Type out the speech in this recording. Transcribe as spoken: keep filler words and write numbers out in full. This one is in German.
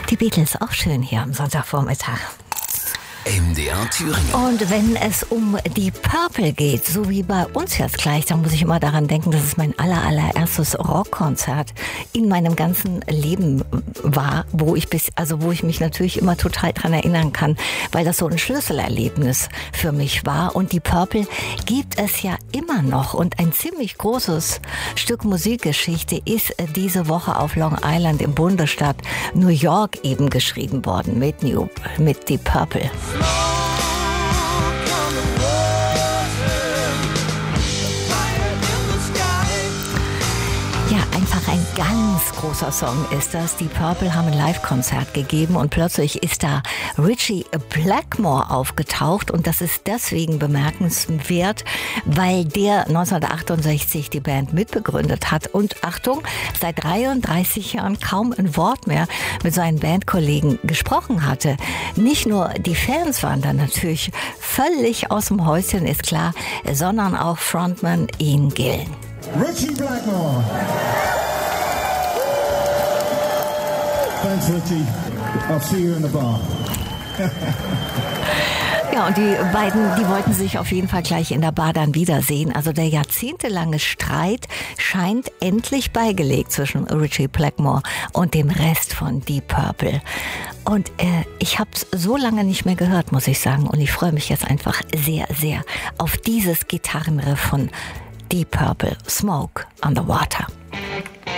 Die Beatles, auch schön hier am Sonntagvormittag. M D R Thüringen. Und wenn es um die Purple geht, so wie bei uns jetzt gleich, dann muss ich immer daran denken, dass es mein aller, allererstes Rockkonzert in meinem ganzen Leben war, wo ich bis, also wo ich mich natürlich immer total dran erinnern kann, weil das so ein Schlüsselerlebnis für mich war. Und die Purple gibt es ja immer noch. Und ein ziemlich großes Stück Musikgeschichte ist diese Woche auf Long Island im Bundesstaat New York eben geschrieben worden mit New, mit die Purple. Ja, einfach ein ganz großer Song ist das. Die Purple haben ein Live-Konzert gegeben und plötzlich ist da Ritchie Blackmore aufgetaucht und das ist deswegen bemerkenswert, weil der neunzehnhundertachtundsechzig die Band mitbegründet hat und Achtung, seit dreiunddreißig Jahren kaum ein Wort mehr mit seinen Bandkollegen gesprochen hatte. Nicht nur die Fans waren dann natürlich völlig aus dem Häuschen, ist klar, sondern auch Frontman Ian Gillan. Ritchie Blackmore. Thanks, Ritchie. I'll see you in the bar. Ja, und die beiden, die wollten sich auf jeden Fall gleich in der Bar dann wiedersehen. Also der jahrzehntelange Streit scheint endlich beigelegt zwischen Ritchie Blackmore und dem Rest von Deep Purple. Und äh, ich habe es so lange nicht mehr gehört, muss ich sagen. Und ich freue mich jetzt einfach sehr, sehr auf dieses Gitarrenriff von Deep Purple, Smoke on the Water.